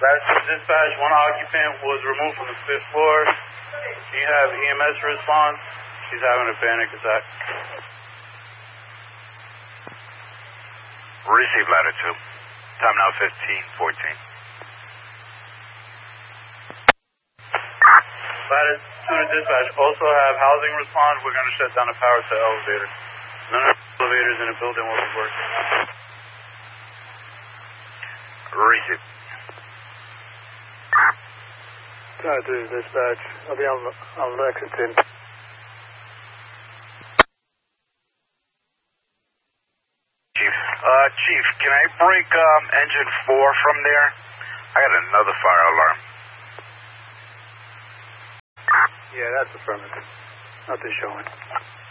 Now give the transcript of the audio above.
Latitude Dispatch, one occupant was removed from the 5th floor. Do you have EMS response? She's having a panic attack. Receive Latitude. Time now 15:14. Latitude Dispatch, also have housing response. We're going to shut down the power to the elevator. None of the elevators in the building will be working. Receive. Latitude Dispatch, I'll be on Lexington. Chief, can I break engine 4 from there? I got another fire alarm. Yeah, that's affirmative. Nothing showing.